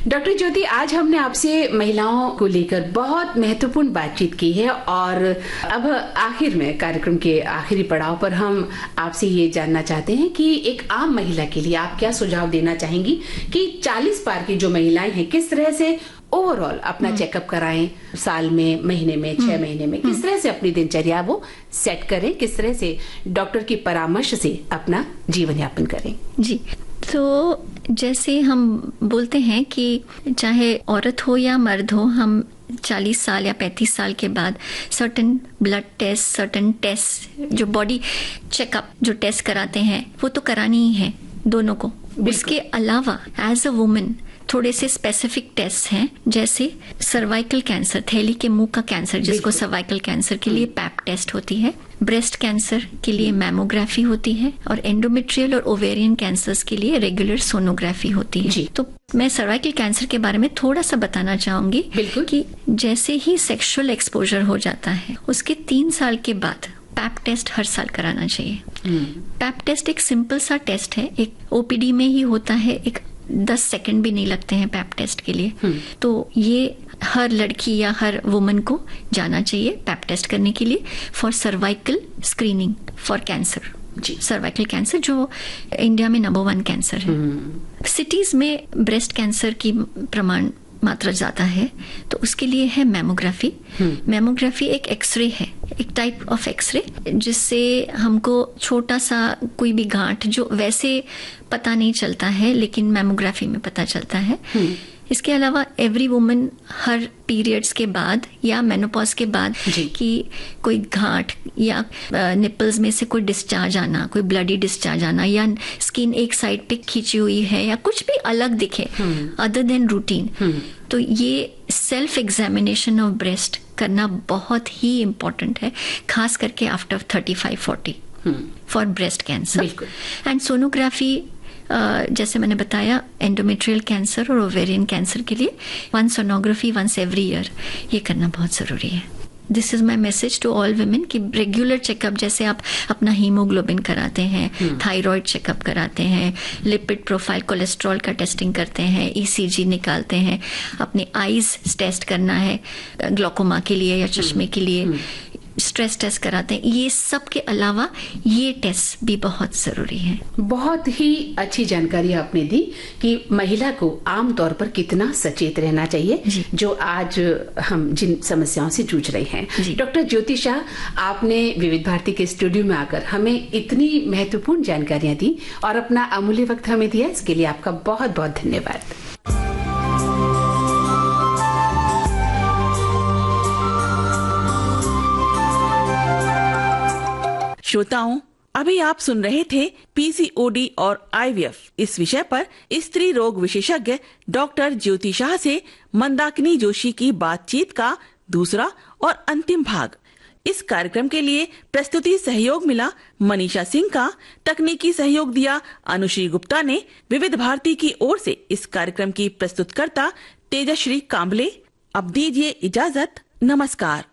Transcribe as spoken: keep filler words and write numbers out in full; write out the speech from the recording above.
Doctor ज्योति, आज हमने आपसे महिलाओं को लेकर बहुत महत्वपूर्ण बातचीत की है और अब आखिर में, कार्यक्रम के आखिरी पड़ाव पर हम आपसे ये जानना चाहते हैं कि एक आम महिला के लिए आप क्या सुझाव देना चाहेंगी कि चालीस पार की जो महिलाएं हैं किस तरह से ओवरऑल अपना चेकअप कराएं, साल में, महीने में, छह महीने में, किस तरह से अपनी दिनचर्या वो सेट करें, किस तरह से डॉक्टर की परामर्श से अपना जीवन यापन करें? जी, तो जैसे हम बोलते हैं कि चाहे औरत हो या मर्द हो, हम चालीस साल या पैंतीस साल के बाद certain blood test, certain test, जो बॉडी चेकअप जो टेस्ट कराते हैं वो तो करानी ही है दोनों को। इसके अलावा एज अ वुमन थोड़े से स्पेसिफिक टेस्ट हैं, जैसे सर्वाइकल कैंसर, थैली के मुंह का कैंसर जिसको सर्वाइकल कैंसर के लिए पैप टेस्ट होती है, ब्रेस्ट कैंसर के लिए मैमोग्राफी होती है और एंडोमेट्रियल और ओवेरियन कैंसर्स के लिए रेगुलर सोनोग्राफी होती है। तो मैं सर्वाइकल कैंसर के बारे में थोड़ा सा बताना चाहूंगी कि जैसे ही सेक्सुअल एक्सपोजर हो जाता है उसके तीन साल के बाद पैप टेस्ट हर साल कराना चाहिए। पैप टेस्ट एक सिंपल सा टेस्ट है, एक ओपीडी में ही होता है, एक दस सेकंड भी नहीं लगते हैं पैप टेस्ट के लिए। तो ये हर लड़की या हर वुमन को जाना चाहिए पैप टेस्ट करने के लिए for cervical screening for cancer. Cervical cancer जो इंडिया में नंबर वन कैंसर है। सिटीज में ब्रेस्ट कैंसर की प्रमाण मात्रा ज्यादा है तो उसके लिए है मैमोग्राफी। मैमोग्राफी एक एक्सरे है, एक टाइप ऑफ एक्सरे जिससे हमको छोटा सा कोई भी गांठ जो वैसे पता नहीं चलता है लेकिन मैमोग्राफी में पता चलता है। इसके अलावा एवरी वुमन हर पीरियड्स के बाद या मेनोपॉज के बाद कि कोई घाट या निपल्स में से कोई डिस्चार्ज आना, कोई ब्लडी डिस्चार्ज आना या स्किन एक साइड पे खींची हुई है या कुछ भी अलग दिखे अदर देन रूटीन, तो ये सेल्फ एग्जामिनेशन ऑफ ब्रेस्ट करना बहुत ही इम्पोर्टेंट है, खास करके after thirty five forty for breast cancer. And sonography Uh, जैसे मैंने बताया एंडोमेट्रियल कैंसर और ओवेरियन कैंसर के लिए one sonography once every year ये करना बहुत जरूरी है। This is my message to all women कि रेगुलर चेकअप, जैसे आप अपना हीमोग्लोबिन कराते हैं, थायराइड चेकअप कराते हैं, लिपिड प्रोफाइल, कोलेस्ट्रॉल का टेस्टिंग करते हैं, ईसीजी निकालते हैं, अपने आईज टेस्ट करना है ग्लोकोमा के लिए या चश्मे के लिए, स्ट्रेस टेस्ट कराते हैं, ये सब के अलावा ये टेस्ट भी बहुत जरूरी है। बहुत ही अच्छी जानकारी आपने दी कि महिला को आम तौर पर कितना सचेत रहना चाहिए जो आज हम जिन समस्याओं से जूझ रहे हैं। डॉक्टर ज्योति शाह, आपने विविध भारती के स्टूडियो में आकर हमें इतनी महत्वपूर्ण जानकारियां दी और अपना अमूल्य वक्त हमें दिया, इसके लिए आपका बहुत बहुत धन्यवाद। श्रोताओं, अभी आप सुन रहे थे पीसीओडी और आईवीएफ इस विषय पर स्त्री रोग विशेषज्ञ डॉक्टर ज्योति शाह से मंदाकिनी जोशी की बातचीत का दूसरा और अंतिम भाग। इस कार्यक्रम के लिए प्रस्तुति सहयोग मिला मनीषा सिंह का, तकनीकी सहयोग दिया अनुश्री गुप्ता ने। विविध भारती की ओर से इस कार्यक्रम की प्रस्तुतकर्ता तेजश्री कांबले। अब दीजिए इजाजत, नमस्कार।